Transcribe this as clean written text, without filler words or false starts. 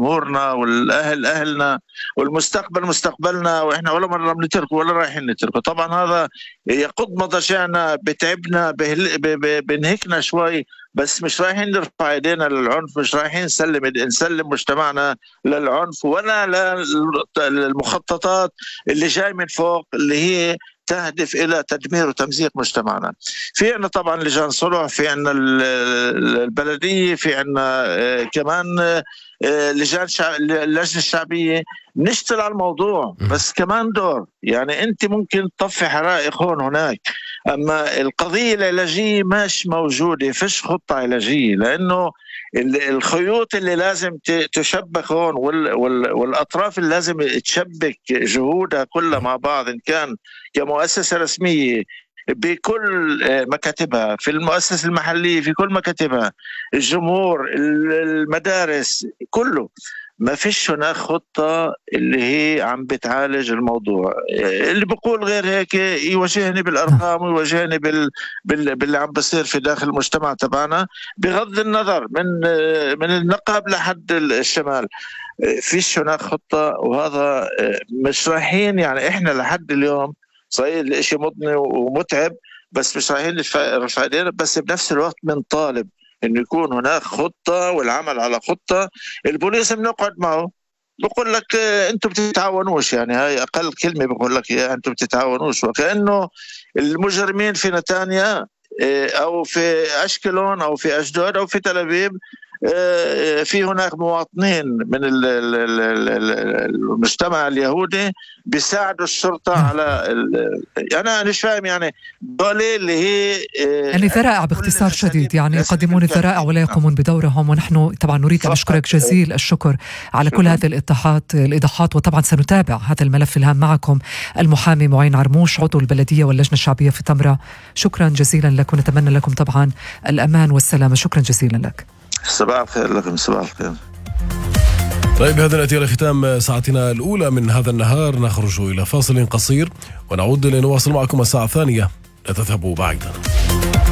جمهورنا والأهل أهلنا والمستقبل مستقبلنا، وإحنا ولا مرة بنتركه ولا رايحين نتركه. طبعا هذا يقض مضاجعنا، بتعبنا، بنهكنا شوي، بس مش رايحين نرفع ايدينا للعنف، مش رايحين نسلم مجتمعنا للعنف ولا للمخططات اللي جاي من فوق اللي هي تهدف إلى تدمير وتمزيق مجتمعنا. في عنا طبعا لجان صلح، في عنا البلدية، في عنا كمان اللجنة الشعبية، نشتغل على الموضوع، بس كمان دور. يعني أنت ممكن تطفي حرائق هون هناك، أما القضية العلاجية مش موجودة، فيش خطة علاجية، لأنه الخيوط اللي لازم تشبك هون والأطراف اللي لازم تشبك جهودها كلها مع بعض، إن كان كمؤسسة رسمية بكل مكاتبها، في المؤسسة المحلية في كل مكاتبها، الجمهور، المدارس، كله. ما فيش هناك خطة اللي هي عم بتعالج الموضوع. اللي بقول غير هيك يواجهني بالأرقام ويواجهني باللي عم بصير في داخل المجتمع تبعنا، بغض النظر من النقب لحد الشمال. فيش هناك خطة، وهذا مش رايحين. يعني احنا لحد اليوم صحيح الاشي مضني ومتعب، بس مش رايحين نرفع ايدينا، بس بنفس الوقت بنطالب انه يكون هناك خطة والعمل على خطة. البوليس بنقعد معه بقول لك انتم بتتعاونوش، يعني هاي اقل كلمة بقول لك اياها، انتم بتتعاونوش، وكأنه المجرمين في نتانيا او في اشكلون او في اشدود او في تل ابيب في هناك مواطنين من المجتمع اليهودي بيساعدوا الشرطة على أنا مش فاهم يعني دولة اللي هي يعني ذرائع باختصار شديد، يعني يقدمون الذرائع ولا يقومون بدورهم. ونحن طبعا نريد أن نشكرك جزيل الشكر على كل هذه الإيضاحات، وطبعا سنتابع هذا الملف الهام معكم. المحامي معين عرموش، عضو البلدية واللجنة الشعبية في تمرة، شكرا جزيلا لك، ونتمنى لكم طبعا الأمان والسلامة. شكرا جزيلا لك. صباح الخير لكم. صباح الخير. طيب، هذا نأتي إلى ختام ساعتنا الأولى من هذا النهار. نخرج إلى فاصل قصير ونعود لنواصل معكم الساعة الثانية. لا تذهبوا بعيدا.